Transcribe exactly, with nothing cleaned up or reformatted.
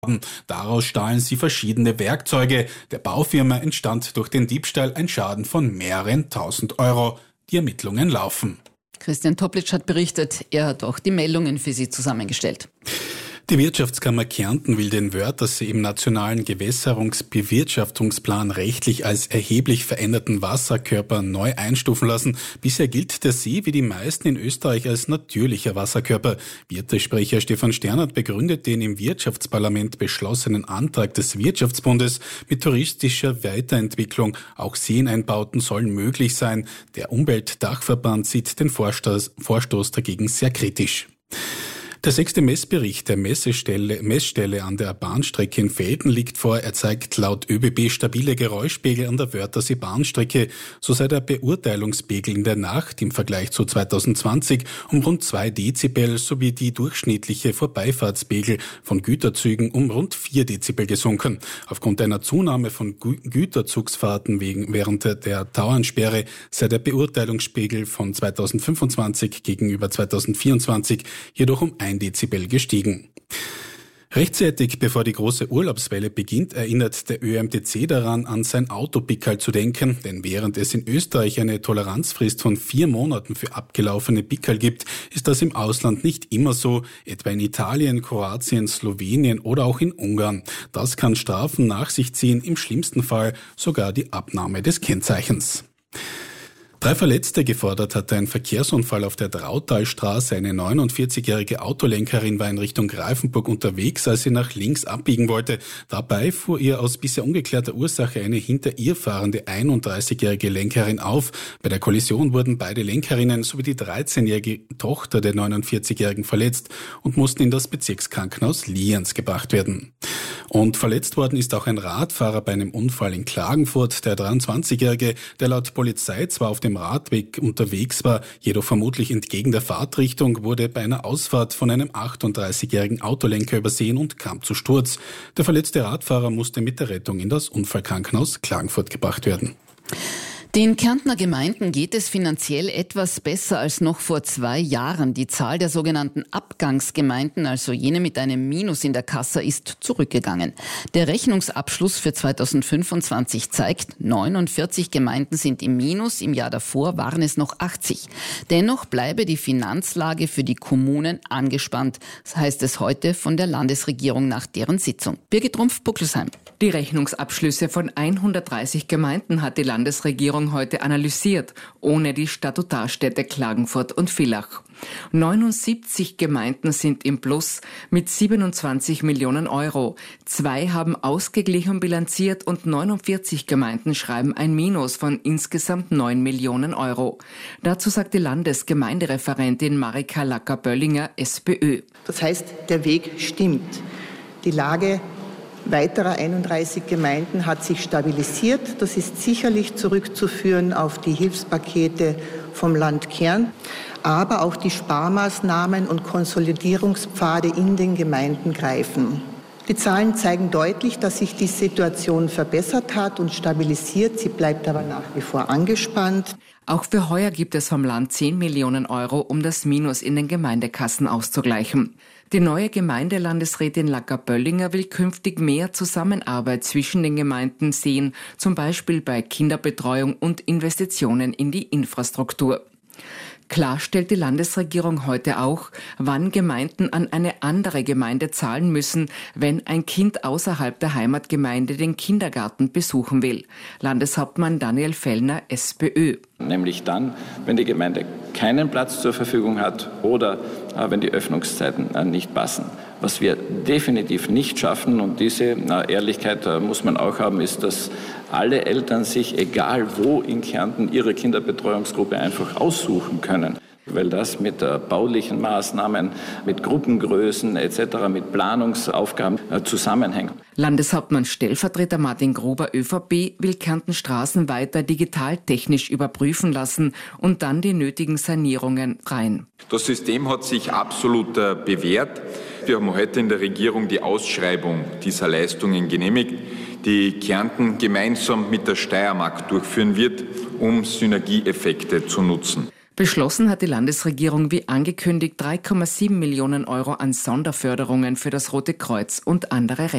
Daraus stahlen sie verschiedene Werkzeuge. Der Baufirma entstand durch den Diebstahl ein Schaden von mehreren tausend Euro. Die Ermittlungen laufen. Christian Toplitsch hat berichtet, er hat auch die Meldungen für Sie zusammengestellt. Die Wirtschaftskammer Kärnten will den Wörthersee im nationalen Gewässerungsbewirtschaftungsplan rechtlich als erheblich veränderten Wasserkörper neu einstufen lassen. Bisher gilt der See wie die meisten in Österreich als natürlicher Wasserkörper. Wirtesprecher Stefan Sternert begründet den im Wirtschaftsparlament beschlossenen Antrag des Wirtschaftsbundes mit touristischer Weiterentwicklung. Auch Seeneinbauten sollen möglich sein. Der Umweltdachverband sieht den Vorstoß, Vorstoß dagegen sehr kritisch. Der sechste Messbericht der Messestelle, Messstelle an der Bahnstrecke in Velden liegt vor. Er zeigt laut ÖBB stabile Geräuschpegel an der Wörthersee-Bahnstrecke. So sei der Beurteilungspegel in der Nacht im Vergleich zu zweitausendzwanzig um rund zwei Dezibel sowie die durchschnittliche Vorbeifahrtspegel von Güterzügen um rund vier Dezibel gesunken. Aufgrund einer Zunahme von Gü- Güterzugsfahrten wegen, während der Tauernsperre sei der Beurteilungspegel von zweitausendfünfundzwanzig gegenüber zweitausendvierundzwanzig jedoch um ein Dezibel gestiegen. Rechtzeitig bevor die große Urlaubswelle beginnt, erinnert der Ö M T C daran, an sein Autopickerl zu denken, denn während es in Österreich eine Toleranzfrist von vier Monaten für abgelaufene Pickerl gibt, ist das im Ausland nicht immer so, etwa in Italien, Kroatien, Slowenien oder auch in Ungarn. Das kann Strafen nach sich ziehen, im schlimmsten Fall sogar die Abnahme des Kennzeichens. Drei Verletzte gefordert hatte ein Verkehrsunfall auf der Drautalstraße. Eine neunundvierzigjährige Autolenkerin war in Richtung Greifenburg unterwegs, als sie nach links abbiegen wollte. Dabei fuhr ihr aus bisher ungeklärter Ursache eine hinter ihr fahrende einunddreißigjährige Lenkerin auf. Bei der Kollision wurden beide Lenkerinnen sowie die dreizehnjährige Tochter der neunundvierzigjährigen verletzt und mussten in das Bezirkskrankenhaus Lienz gebracht werden. Und verletzt worden ist auch ein Radfahrer bei einem Unfall in Klagenfurt. Der dreiundzwanzigjährige, der laut Polizei zwar auf dem Radweg unterwegs war, jedoch vermutlich entgegen der Fahrtrichtung, wurde bei einer Ausfahrt von einem achtunddreißigjährigen Autolenker übersehen und kam zu Sturz. Der verletzte Radfahrer musste mit der Rettung in das Unfallkrankenhaus Klagenfurt gebracht werden. Den Kärntner Gemeinden geht es finanziell etwas besser als noch vor zwei Jahren. Die Zahl der sogenannten Abgangsgemeinden, also jene mit einem Minus in der Kasse, ist zurückgegangen. Der Rechnungsabschluss für zweitausendfünfundzwanzig zeigt, neunundvierzig Gemeinden sind im Minus, im Jahr davor waren es noch achtzig. Dennoch bleibe die Finanzlage für die Kommunen angespannt, das heißt es heute von der Landesregierung nach deren Sitzung. Birgit Rumpf-Buckelsheim. Die Rechnungsabschlüsse von hundertdreißig Gemeinden hat die Landesregierung heute analysiert, ohne die Statutarstädte Klagenfurt und Villach. neunundsiebzig Gemeinden sind im Plus mit siebenundzwanzig Millionen Euro. Zwei haben ausgeglichen bilanziert und neunundvierzig Gemeinden schreiben ein Minus von insgesamt neun Millionen Euro. Dazu sagt die Landesgemeindereferentin Marika Lacker-Böllinger, SPÖ. Das heißt, der Weg stimmt. Die Lage weiterer einunddreißig Gemeinden hat sich stabilisiert. Das ist sicherlich zurückzuführen auf die Hilfspakete vom Land Kärnten, aber auch die Sparmaßnahmen und Konsolidierungspfade in den Gemeinden greifen. Die Zahlen zeigen deutlich, dass sich die Situation verbessert hat und stabilisiert. Sie bleibt aber nach wie vor angespannt. Auch für heuer gibt es vom Land zehn Millionen Euro, um das Minus in den Gemeindekassen auszugleichen. Die neue Gemeindelandesrätin Lacker-Böllinger will künftig mehr Zusammenarbeit zwischen den Gemeinden sehen, zum Beispiel bei Kinderbetreuung und Investitionen in die Infrastruktur. Klar stellt die Landesregierung heute auch, wann Gemeinden an eine andere Gemeinde zahlen müssen, wenn ein Kind außerhalb der Heimatgemeinde den Kindergarten besuchen will. Landeshauptmann Daniel Fellner, SPÖ. Nämlich dann, wenn die Gemeinde keinen Platz zur Verfügung hat oder äh, wenn die Öffnungszeiten äh, nicht passen. Was wir definitiv nicht schaffen, und diese na, Ehrlichkeit äh, muss man auch haben, ist, dass alle Eltern sich, egal wo in Kärnten, ihre Kinderbetreuungsgruppe einfach aussuchen können. Weil das mit äh, baulichen Maßnahmen, mit Gruppengrößen et cetera, mit Planungsaufgaben äh, zusammenhängt. Landeshauptmann Stellvertreter Martin Gruber, ÖVP, will Kärnten Straßen weiter digitaltechnisch überprüfen lassen und dann die nötigen Sanierungen rein. Das System hat sich absolut äh, bewährt. Wir haben heute in der Regierung die Ausschreibung dieser Leistungen genehmigt, die Kärnten gemeinsam mit der Steiermark durchführen wird, um Synergieeffekte zu nutzen. Beschlossen hat die Landesregierung wie angekündigt drei Komma sieben Millionen Euro an Sonderförderungen für das Rote Kreuz und andere Rettungsdienste.